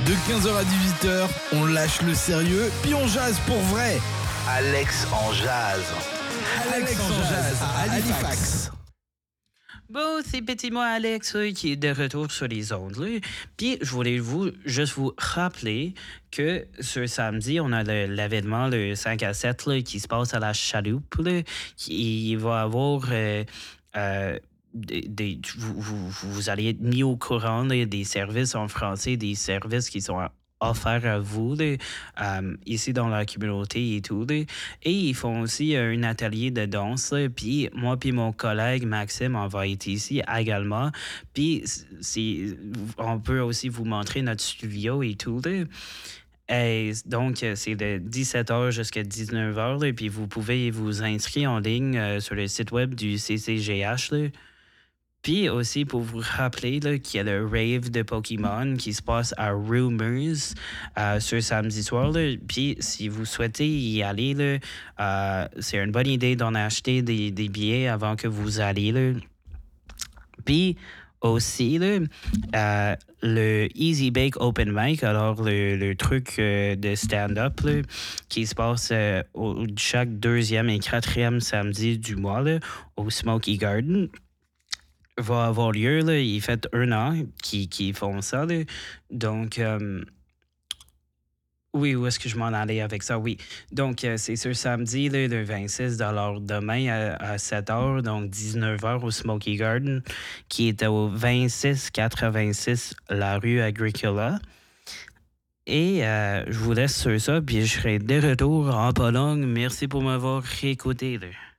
De 15h à 18h, on lâche le sérieux, puis on jase pour vrai. Alex en jazz. Alex en jazz à Halifax. Bon, c'est petit moi Alex qui est de retour sur les ondes. Là. Puis je voulais juste vous rappeler que ce samedi, on a l'événement le 5 à 7 là, qui se passe à la Chaloupe. Là, il va avoir vous allez être mis au courant là, des services en français, des services qui sont offerts à vous là, ici dans la communauté et tout. Là. Et ils font aussi un atelier de danse. Puis moi puis mon collègue Maxime, on va être ici également. Puis on peut aussi vous montrer notre studio et tout. Là. Et donc, c'est de 17h jusqu'à 19h. Là, puis vous pouvez vous inscrire en ligne sur le site web du CCGH. Là. Puis aussi, pour vous rappeler là, qu'il y a le rave de Pokémon qui se passe à Rumors ce samedi soir. Là. Puis si vous souhaitez y aller, là, c'est une bonne idée d'en acheter des billets avant que vous alliez. Là. Puis aussi, là, le Easy Bake Open Mic, alors le truc de stand-up là, qui se passe chaque deuxième et quatrième samedi du mois là, au Smoky Garden, va avoir lieu. Là. Il fait 1 an qu'ils font ça. Là. Donc, oui, où est-ce que je m'en allais avec ça? Oui. Donc, c'est ce samedi, là, le 26 demain à 7h, donc 19h au Smoky Garden, qui est au 2686 la rue Agricola. Et je vous laisse sur ça, puis je serai de retour en Pologne. Merci pour m'avoir réécouté. Là.